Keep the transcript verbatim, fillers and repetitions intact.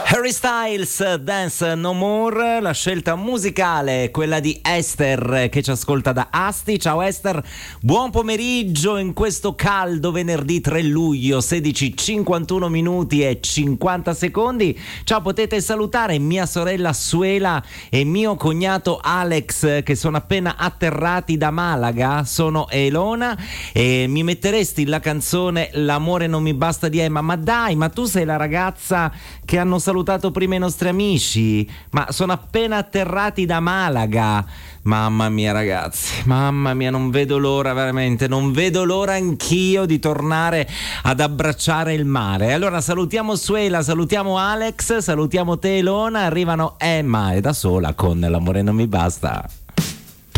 Harry Styles, Dance No More, la scelta musicale è quella di Esther che ci ascolta da Asti. Ciao Esther, buon pomeriggio in questo caldo venerdì tre luglio, sedici e cinquantuno minuti e cinquanta secondi. Ciao, potete salutare mia sorella Suela e mio cognato Alex che sono appena atterrati da Malaga. Sono Elona e mi metteresti la canzone L'amore non mi basta di Emma? Ma dai, ma tu sei la ragazza che hanno salutato prima i nostri amici, ma sono appena atterrati da Malaga. Mamma mia ragazzi, mamma mia, non vedo l'ora, veramente non vedo l'ora anch'io di tornare ad abbracciare il mare. Allora salutiamo Suela, salutiamo Alex, salutiamo te Elona, arrivano Emma e da sola con L'amore non mi basta.